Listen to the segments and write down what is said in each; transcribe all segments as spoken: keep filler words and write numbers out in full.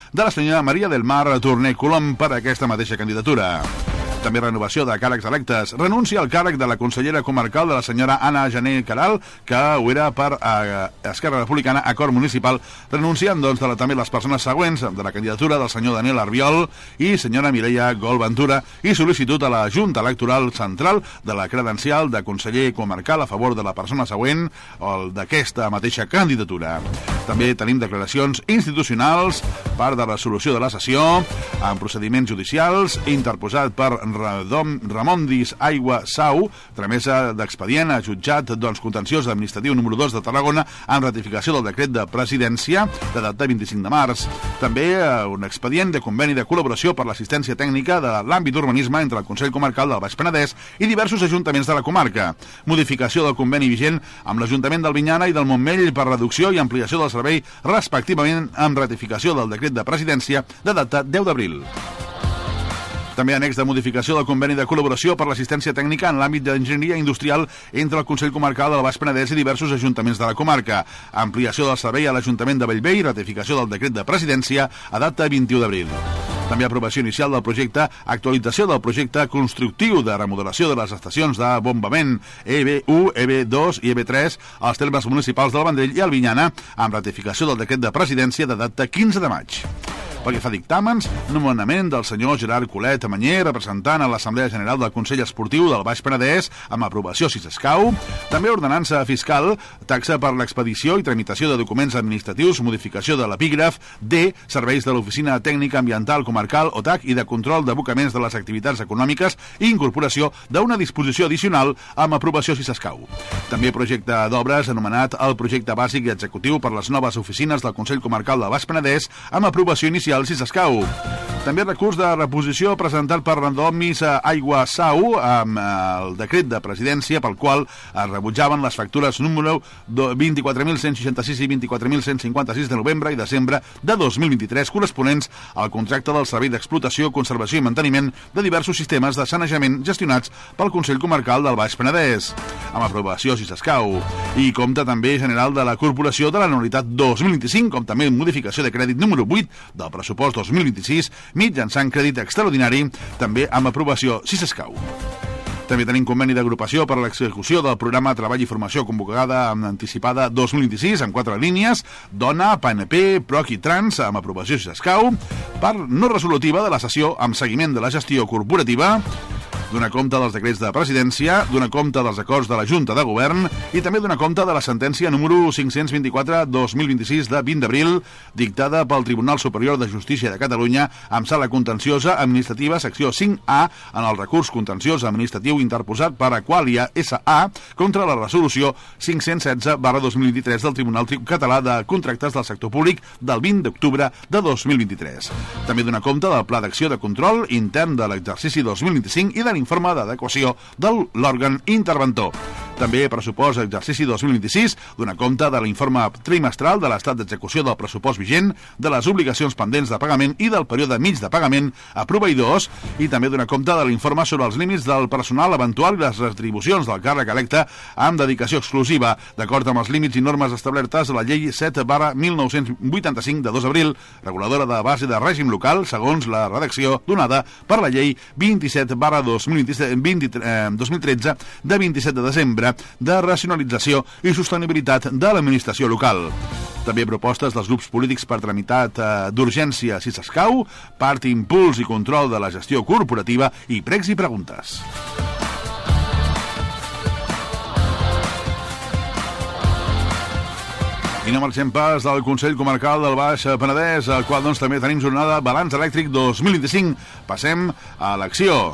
de la senyora Maria del Mar Torné Colom per a aquesta mateixa candidatura. També renovació de càrrecs electes. Renuncia al càrrec de la consellera comarcal de la senyora Anna Gené Caral, que ho era per a Esquerra Republicana, acord municipal, renunciant doncs de la, també les persones següents de la candidatura del senyor Daniel Arbiol i senyora Mireia Gol Ventura, i sol·licitud a la Junta Electoral Central de la credencial de conseller comarcal a favor de la persona següent o d'aquesta mateixa candidatura. També tenim declaracions institucionals, part de resolució de la sessió, en procediments judicials, interposat per Radom, Ramondis Aigua Sau, tramesa d'expedient a jutjat doncs, contenciós administratiu número dos de Tarragona, amb ratificació del decret de presidència de data vint-i-cinc de març. També eh, un expedient de conveni de col·laboració per l'assistència tècnica de l'àmbit d'urbanisme entre el Consell Comarcal del Baix Penedès i diversos ajuntaments de la comarca. Modificació del conveni vigent amb l'Ajuntament del Vinyana i del Montmell per reducció i ampliació del servei, respectivament amb ratificació del decret de presidència de data deu d'abril. També annex de modificació del conveni de col·laboració per l'assistència tècnica en l'àmbit d'enginyeria industrial entre el Consell Comarcal del Baix Penedès i diversos ajuntaments de la comarca. Ampliació del servei a l'Ajuntament de Bellvei i ratificació del decret de presidència a data vint-i-u d'abril. També aprovació inicial del projecte, actualització del projecte constructiu de remodelació de les estacions de bombament E B u, E B dos i E B tres als termes municipals del Vendrell i el Vinyana, amb ratificació del decret de presidència de data quinze de maig. Pel que fa a dictàmens, nomenament del senyor Gerard Colet Amanyer, representant a l'Assemblea General del Consell Esportiu del Baix Penedès, amb aprovació si s'escau. També ordenança fiscal, taxa per l'expedició i tramitació de documents administratius, modificació de l'epígraf, D, serveis de l'Oficina Tècnica Ambiental Comarcal, O T A C, i de control d'abocaments de les activitats econòmiques i incorporació d'una disposició addicional amb aprovació si s'escau. També projecte d'obres anomenat el projecte bàsic i executiu per les noves oficines del Consell Comarcal del Baix Penedès, amb aprovació inicial si s'escau. També recurs de reposició presentat per Randomis Aigua Sau amb el decret de presidència pel qual es rebutjaven les factures número vint-i-quatre mil cent seixanta-sis i vint-i-quatre mil cent cinquanta-sis de novembre i desembre de dos mil vint-i-tres corresponents al contracte del servei d'explotació, conservació i manteniment de diversos sistemes de sanejament gestionats pel Consell Comarcal del Baix Penedès, amb aprovació si s'escau. I compte també general de la Corporació de l'Anualitat dos mil vint-i-cinc, com també modificació de crèdit número vuit del pressupost dos mil vint-i-sis, mitjançant crèdit extraordinari, també amb aprovació si s'escau. També tenim conveni d'agrupació per a l'execució del programa Treball i Formació convocada amb anticipada dos mil vint-i-sis amb quatre línies, Dona, P N P, Proc i Trans, amb aprovació si s'escau, per no resolutiva de la sessió amb seguiment de la gestió corporativa, d'una compte dels decrets de presidència, d'una compte dels acords de la Junta de Govern i també d'una compte de la sentència número cinc-cents vint-i-quatre dos mil vint-i-sis de vint d'abril, dictada pel Tribunal Superior de Justícia de Catalunya amb sala contenciosa administrativa secció cinc A en el recurs contenciós administratiu interposat per Aqualia S A contra la resolució cinc-cents setze barra dos mil vint-i-tres del Tribunal Català de Contractes del Sector Públic del vint d'octubre de dos mil vint-i-tres. També d'una compte del Pla d'Acció de Control intern de l'exercici dos mil vint-i-cinc i de l'informe d'adequació de l'òrgan interventor. També pressupost exercici dos mil vint-i-sis, d'una compte de l'informe trimestral de l'estat d'execució del pressupost vigent, de les obligacions pendents de pagament i del període mig de pagament a proveïdors, i també d'una compte de l'informe sobre els límits del personal eventual i les retribucions del càrrec electe amb dedicació exclusiva, d'acord amb els límits i normes establertes a la llei set barra mil nou-cents vuitanta-cinc de dos d'abril, reguladora de base de règim local, segons la redacció donada per la llei vint-i-set barra dos mil tretze de vint-i-set de desembre de racionalització i sostenibilitat de l'administració local. També propostes dels grups polítics per tramitat eh, d'urgència si s'escau, part impuls i control de la gestió corporativa i pregs i preguntes. I no marxem pas del Consell Comarcal del Baix Penedès, al qual doncs, també tenim jornada balanç elèctric dos mil vint-i-cinc. Passem a l'acció.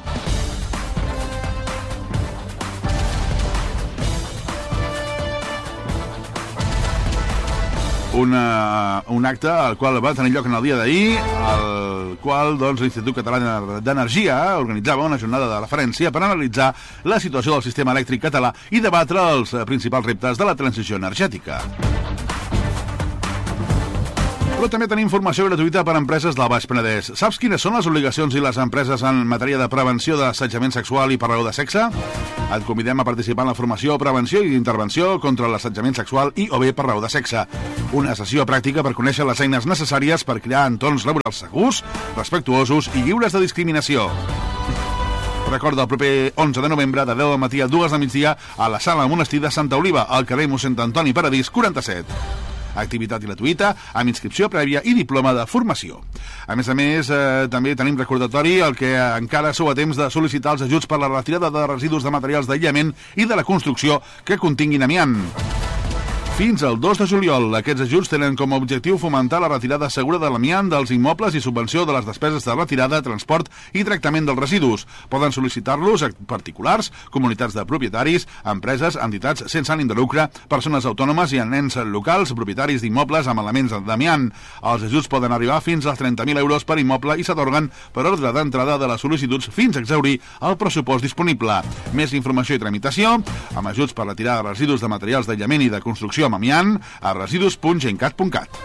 Una, un acte al qual va tenir lloc en el dia d'ahir, al qual doncs, l'Institut Català d'Energia organitzava una jornada de referència per analitzar la situació del sistema elèctric català i debatre els principals reptes de la transició energètica. Però també tenim informació gratuïta per a empreses del Baix Penedès. Saps quines són les obligacions i les empreses en matèria de prevenció d'assetjament sexual i per raó de sexe? Et convidem a participar en la formació, prevenció i intervenció contra l'assetjament sexual i o bé per raó de sexe. Una sessió pràctica per conèixer les eines necessàries per crear entorns laborals segurs, respectuosos i lliures de discriminació. Recorda el proper onze de novembre de deu del matí a dues del migdia a la Sala Monestir de Santa Oliva, al carrer mossèn Antoni Paradís quaranta-set. Activitat gratuïta, amb inscripció prèvia i diploma de formació. A més a més, eh, també tenim recordatori el que encara sou a temps de sol·licitar els ajuts per la retirada de residus de materials d'aïllament i de la construcció que continguin amiant. Fins al dos de juliol, aquests ajuts tenen com a objectiu fomentar la retirada segura de l'amiant dels immobles i subvenció de les despeses de retirada, transport i tractament dels residus. Poden sol·licitar-los a particulars, comunitats de propietaris, empreses, entitats sense ànim de lucre, persones autònomes i ens locals, propietaris d'immobles amb elements d'amiant. Els ajuts poden arribar fins als trenta mil euros per immoble i s'atorguen per ordre d'entrada de les sol·licituds fins a exhaurir el pressupost disponible. Més informació i tramitació, amb ajuts per retirar residus de materials d'aïllament i de construcció amb amiant a residus punt gencat punt cat.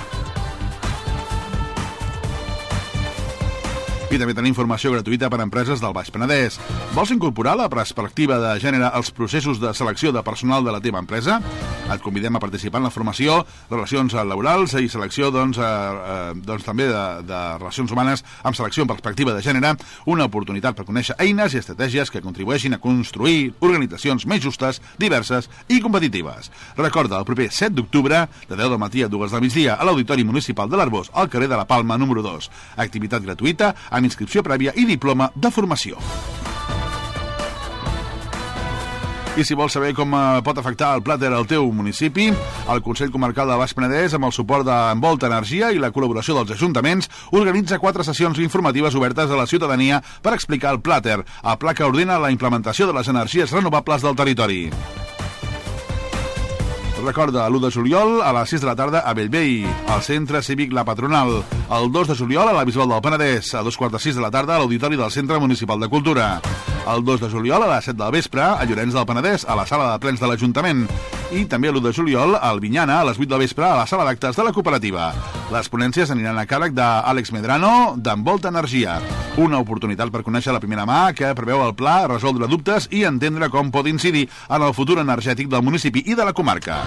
I també tenim informació gratuïta per a empreses del Baix Penedès. Vols incorporar la perspectiva de gènere als processos de selecció de personal de la teva empresa? Et convidem a participar en la formació, relacions laborals i selecció doncs, eh, eh, doncs també de, de relacions humanes amb selecció en perspectiva de gènere, una oportunitat per conèixer eines i estratègies que contribueixin a construir organitzacions més justes, diverses i competitives. Recorda, el proper set d'octubre, de deu del matí a dues del migdia, a l'Auditori Municipal de l'Arboç, al carrer de la Palma, número dos. Activitat gratuïta amb inscripció prèvia i diploma de formació. I si vols saber com pot afectar el plàter al teu municipi, el Consell Comarcal de Baix Penedès, amb el suport d'Envolta Energia i la col·laboració dels ajuntaments, organitza quatre sessions informatives obertes a la ciutadania per explicar el plàter, el pla que ordena la implementació de les energies renovables del territori. Recorda, l'u de juliol a les sis de la tarda a Bellvei, al Centre Cívic La Patronal. El dos de juliol a la Bisbal del Penedès, a dos quarts de sis de la tarda a l'Auditori del Centre Municipal de Cultura. El dos de juliol a les set del vespre a Llorenç del Penedès, a la Sala de Plens de l'Ajuntament. I també l'u de juliol al Vinyana, a les vuit del vespre, a la Sala d'Actes de la Cooperativa. Les ponències aniran a càrrec d'Àlex Medrano, d'Envolta Energia. Una oportunitat per conèixer la primera mà que preveu el pla, resoldre dubtes i entendre com pot incidir en el futur energètic del municipi i de la comarca.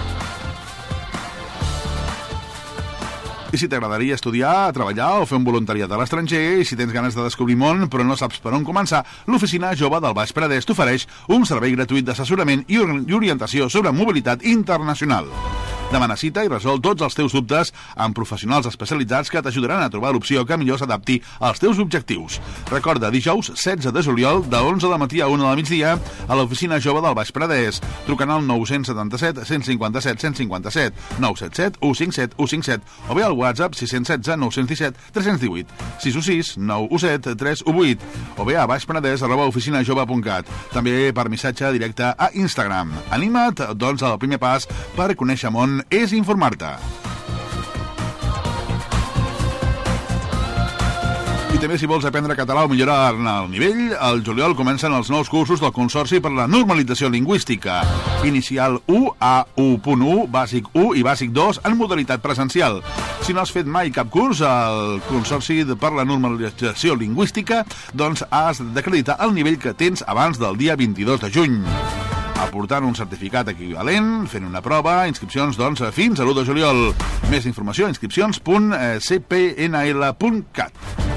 I si t'agradaria estudiar, treballar o fer un voluntariat a l'estranger, i si tens ganes de descobrir món però no saps per on començar, l'Oficina Jove del Baix Penedès t'ofereix un servei gratuït d'assessorament i orientació sobre mobilitat internacional. Demana cita i resol tots els teus dubtes amb professionals especialitzats que t'ajudaran a trobar l'opció que millor s'adapti als teus objectius. Recorda, dijous setze de juliol, de onze del matí a una del migdia, a l'Oficina Jove del Baix Penedès, trucant al nou set set, cent cinquanta-set, cent cinquanta-set, nou set set, u cinc set, u cinc set, o bé al WhatsApp sis set zero, nou un set, tres un vuit, sis u sis, nou u set, tres u vuit, o bé a baixpenedès arroba oficinajove punt cat. També per missatge directe a Instagram. Anima't, doncs, al primer pas per conèixer món és informar-te. I també si vols aprendre català o millorar el nivell, al juliol comencen els nous cursos del Consorci per la Normalització Lingüística. Inicial u, A u punt u, Bàsic u i Bàsic dos en modalitat presencial. Si no has fet mai cap curs al Consorci per la Normalització Lingüística, doncs has d'acreditar el nivell que tens abans del dia vint-i-dos de juny. Aportant un certificat equivalent, fent una prova, inscripcions, doncs, fins a l'u de juliol. Més informació a inscripcions punt c p n l punt cat.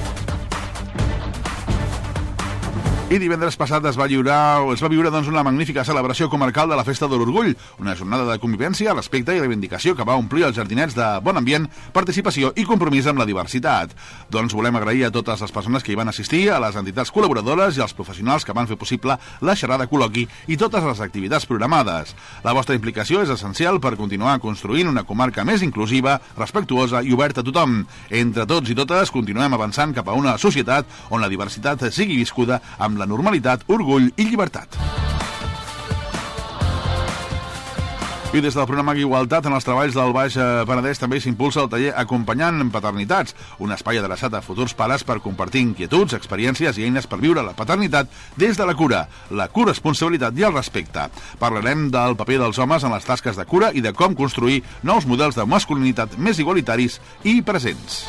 I divendres passat es va lliurar, es va viure doncs, una magnífica celebració comarcal de la Festa de l'Orgull, una jornada de convivència, respecte i reivindicació que va omplir els jardinets de bon ambient, participació i compromís amb la diversitat. Doncs volem agrair a totes les persones que hi van assistir, a les entitats col·laboradores i als professionals que van fer possible la xerrada col·loqui i totes les activitats programades. La vostra implicació és essencial per continuar construint una comarca més inclusiva, respectuosa i oberta a tothom. Entre tots i totes continuem avançant cap a una societat on la diversitat sigui viscuda amb la normalitat, orgull i llibertat. I des del programa Igualtat en els treballs del Baix Penedès també s'impulsa el taller Acompanyant Paternitats, un espai adreçat a futurs pares per compartir inquietuds, experiències i eines per viure la paternitat des de la cura, la corresponsabilitat i el respecte. Parlarem del paper dels homes en les tasques de cura i de com construir nous models de masculinitat més igualitaris i presents.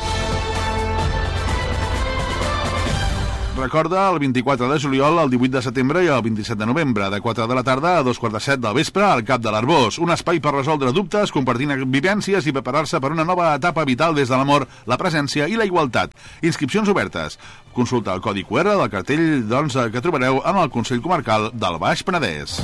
Recorda el vint-i-quatre de juliol, el divuit de setembre i el vint-i-set de novembre, de quatre de la tarda a dos quarts de set del vespre, al Cap de l'Arbós. Un espai per resoldre dubtes, compartint vivències i preparar-se per una nova etapa vital des de l'amor, la presència i la igualtat. Inscripcions obertes. Consulta el codi Q R del cartell doncs, que trobareu en el Consell Comarcal del Baix Penedès.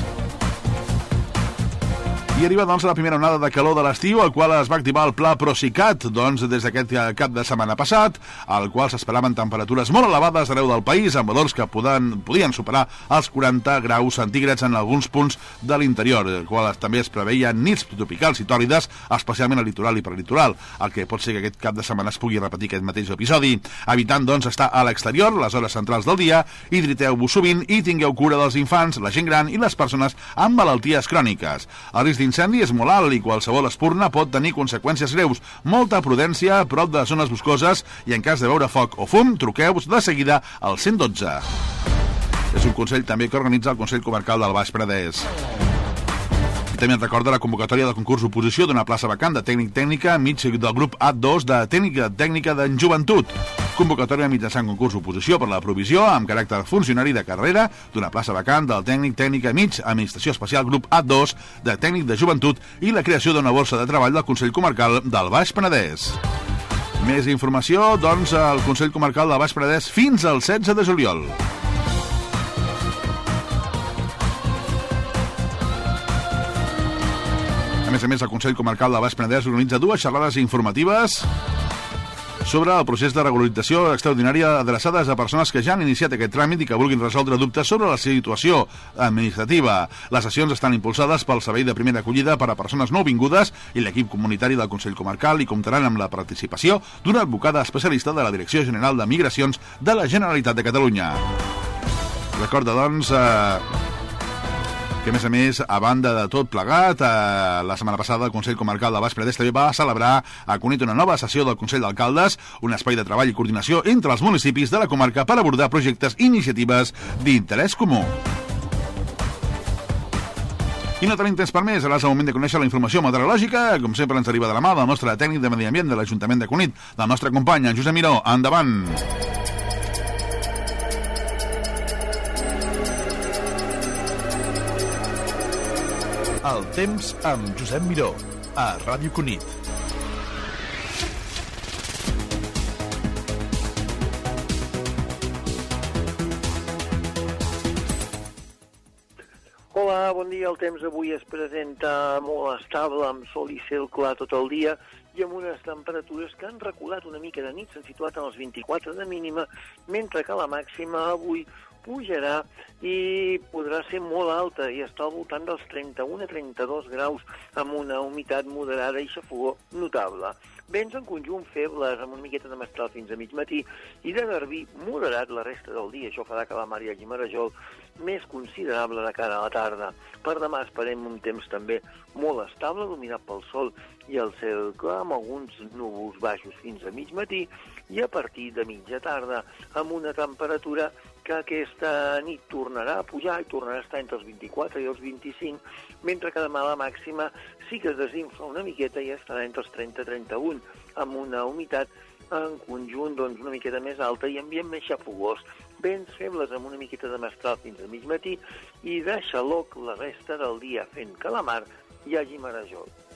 I arriba doncs la primera onada de calor de l'estiu, al qual es va activar el pla Procicat doncs, des d'aquest cap de setmana passat, al qual s'esperaven temperatures molt elevades arreu del país, amb valors que poden, podien superar els quaranta graus centígrads en alguns punts de l'interior, el qual també es preveien nits tropicals i tòrrides, especialment al litoral i perlitoral, el que pot ser que aquest cap de setmana es pugui repetir aquest mateix episodi. Evitant, doncs, estar a l'exterior, les hores centrals del dia, hidriteu-vos sovint i tingueu cura dels infants, la gent gran i les persones amb malalties cròniques. El risc d'incendi és molt alt i qualsevol espurna pot tenir conseqüències greus. Molta prudència a prop de zones boscoses i en cas de veure foc o fum, truqueu-vos de seguida al cent dotze. És un consell també que organitza el Consell Comarcal del Baix Penedès. I també et recorda la convocatòria del concurs oposició d'una plaça vacant de tècnic tècnica mig del grup A dos de tècnica tècnica de joventut. Convocatòria mitjançant concurs oposició per la provisió amb caràcter funcionari de carrera d'una plaça vacant del tècnic tècnica mig administració especial grup A dos de tècnic de joventut i la creació d'una borsa de treball del Consell Comarcal del Baix Penedès. Més informació, doncs, al Consell Comarcal del Baix Penedès fins al setze de juliol. A més a més, el Consell Comarcal del Baix Penedès organitza dues xerrades informatives sobre el procés de regularització extraordinària adreçades a persones que ja han iniciat aquest tràmit i que vulguin resoldre dubtes sobre la situació administrativa. Les sessions estan impulsades pel Servei de Primera Acollida per a Persones Nouvingudes i l'equip comunitari del Consell Comarcal i comptaran amb la participació d'una advocada especialista de la Direcció General de Migracions de la Generalitat de Catalunya. Recorda, doncs, eh, que, a més a més, a banda de tot plegat, eh, la setmana passada el Consell Comarcal del Baix Penedès també va celebrar a Cunit una nova sessió del Consell d'Alcaldes, un espai de treball i coordinació entre els municipis de la comarca per abordar projectes i iniciatives d'interès comú. I no tenim temps per més, ara és el moment de conèixer la informació meteorològica, com sempre ens arriba de la mà del nostre tècnic de Medi Ambient de l'Ajuntament de Cunit, del nostre company, en Josep Miró. Endavant! El temps amb Josep Miró, a Ràdio Cunit. Hola, bon dia. El temps avui es presenta molt estable, amb sol i cel clar tot el dia i amb unes temperatures que han reculat una mica de nit, s'han situat en els vint-i-quatre de mínima, mentre que la màxima avui pujarà i podrà ser molt alta i està al voltant dels trenta-un a trenta-dos graus amb una humitat moderada i xafogor notable. Vents en conjunt febles, amb una miqueta de mestral fins a mig matí i de garbí moderat la resta del dia. Això farà que la mar hi hagi marejol més considerable de cara a la tarda. Per demà esperem un temps també molt estable, dominat pel sol i el cel clar, amb alguns núvols baixos fins a mig matí i a partir de mitja tarda amb una temperatura que aquesta nit tornarà a pujar i tornarà a estar entre els vint-i-quatre i els vint-i-cinc, mentre que demà la màxima sí que es desinfla una miqueta i estarà entre els trenta i trenta-un, amb una humitat en conjunt doncs, una miqueta més alta i ambient més xafogós. Vents febles amb una miqueta de mestral fins a mig matí i de xaloc la resta del dia fent que la mar hi hagi marejol.